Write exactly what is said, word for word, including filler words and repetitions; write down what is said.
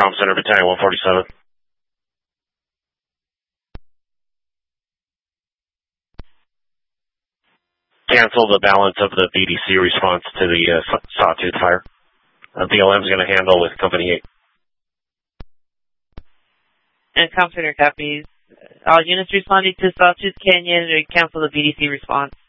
Comm Center Battalion one forty-seven. Cancel the balance of the B D C response to the uh, Sawtooth fire. Uh, B L M is going to handle with Company eight. And Comm Center copies. All units responding to Sawtooth Canyon, cancel the B D C response.